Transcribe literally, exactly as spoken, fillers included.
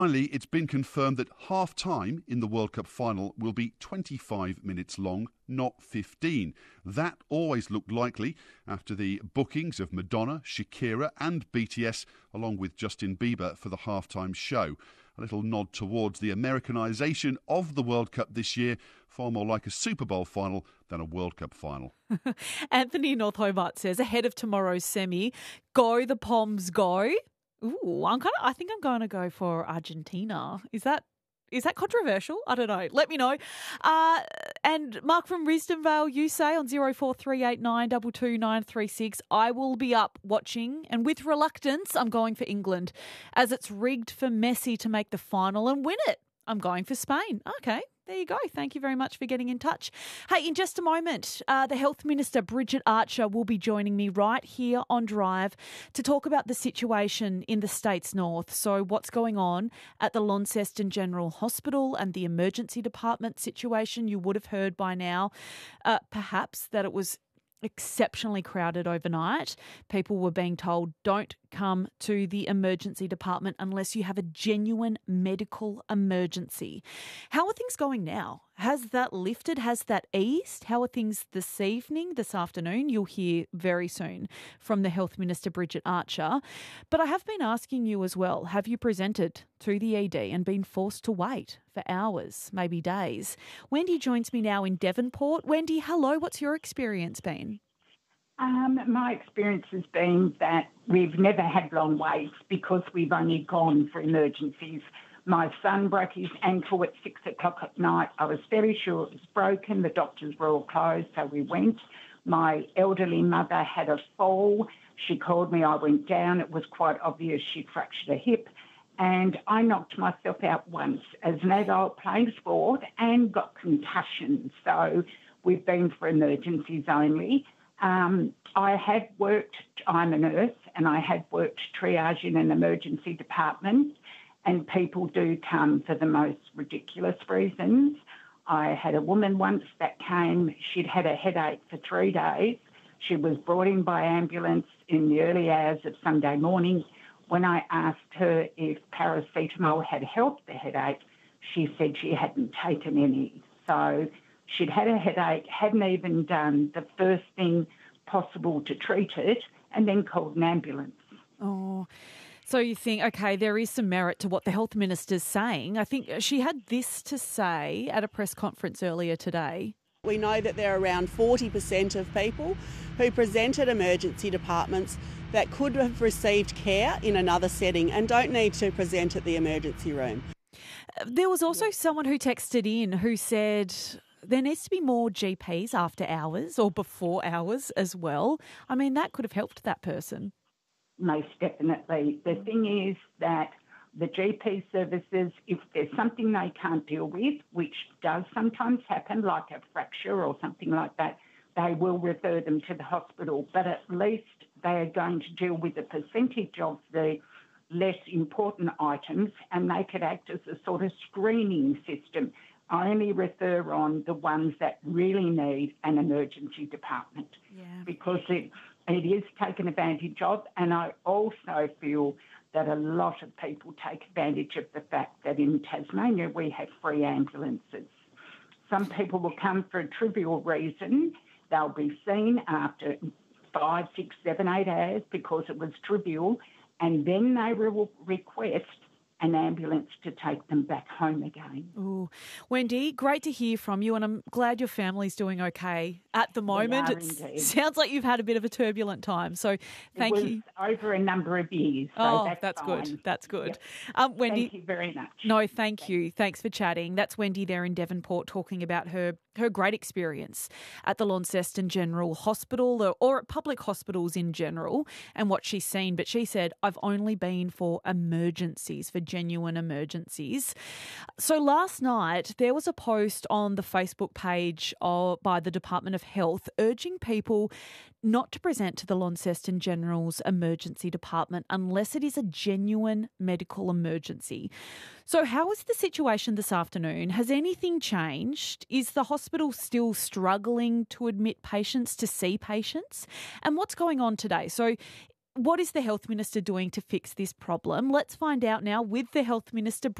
Finally, it's been confirmed that half-time in the World Cup final will be twenty-five minutes long, not fifteen. That always looked likely after the bookings of Madonna, Shakira and B T S, along with Justin Bieber for the half-time show. A little nod towards the Americanisation of the World Cup this year, far more like a Super Bowl final than a World Cup final. Anthony North Hobart says, ahead of tomorrow's semi, go the Poms go. Ooh, I'm kind of. I think I'm going to go for Argentina. Is that is that controversial? I don't know. Let me know. Uh, and Mark from Risdonvale, you say on zero four three eight nine two two nine three six, I will be up watching, and with reluctance, I'm going for England, as it's rigged for Messi to make the final and win it. I'm going for Spain. Okay. There you go. Thank you very much for getting in touch. Hey, in just a moment, uh, the Health Minister, Bridget Archer, will be joining me right here on Drive to talk about the situation in the state's north. So what's going on at the Launceston General Hospital and the emergency department situation. You would have heard by now, uh, perhaps, that it was exceptionally crowded overnight. People were being told, don't come to the emergency department unless you have a genuine medical emergency. How are things going now? Has that lifted? Has that eased? How are things this evening, this afternoon? You'll hear very soon from the Health Minister, Bridget Archer. But I have been asking you as well, have you presented to the E D and been forced to wait for hours, maybe days? Wendy joins me now in Devonport. Wendy, hello. What's your experience been? Um, my experience has been that we've never had long waits because we've only gone for emergencies. My son broke his ankle at six o'clock at night. I was very sure it was broken. The doctors were all closed, so we went. My elderly mother had a fall. She called me. I went down. It was quite obvious she'd fractured a hip. And I knocked myself out once as an adult playing sport and got concussions. So we've been for emergencies only. Um, I have worked, I'm a nurse, and I have worked triage in an emergency department, and people do come for the most ridiculous reasons. I had a woman once that came, she'd had a headache for three days. She was brought in by ambulance in the early hours of Sunday morning. When I asked her if paracetamol had helped the headache, she said she hadn't taken any. So she'd had a headache, hadn't even done the first thing possible to treat it, and then called an ambulance. Oh, so you think, okay, there is some merit to what the Health Minister's saying. I think she had this to say at a press conference earlier today. We know that there are around forty percent of people who present at emergency departments that could have received care in another setting and don't need to present at the emergency room. There was also someone who texted in who said there needs to be more G Ps after hours or before hours as well. I mean, that could have helped that person. Most definitely. The thing is that the G P services, if there's something they can't deal with, which does sometimes happen, like a fracture or something like that, they will refer them to the hospital. But at least they are going to deal with a percentage of the less important items, and they could act as a sort of screening system. I only refer on the ones that really need an emergency department, yeah. because it, it is taken advantage of, and I also feel that a lot of people take advantage of the fact that in Tasmania we have free ambulances. Some people will come for a trivial reason. They'll be seen after five, six, seven, eight hours because it was trivial, and then they will request an ambulance to take them back home again. Ooh. Wendy, great to hear from you, and I'm glad your family's doing okay at the moment. It sounds like you've had a bit of a turbulent time, so thank it was you. Over a number of years. So oh, that's, that's fine. good. That's good. Yep. Um, Wendy, thank you very much. No, thank you. Thanks for chatting. That's Wendy there in Devonport talking about her her great experience at the Launceston General Hospital or, or at public hospitals in general and what she's seen. But she said, I've only been for emergencies, for genuine emergencies. So last night there was a post on the Facebook page of, by the Department of Health urging people not to present to the Launceston General's emergency department unless it is a genuine medical emergency. So how is the situation this afternoon? Has anything changed? Is the hospital still struggling to admit patients, to see patients? And what's going on today? So what is the Health Minister doing to fix this problem? Let's find out now with the Health Minister.